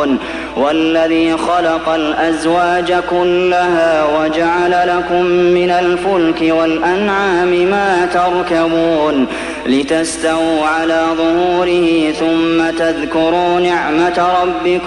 تشركون والذي خلق الأزواج كلها وجعل لكم من الفلك والأنعام ما تركبون لتستووا على ظهوره ثم تذكروا نعمة ربكم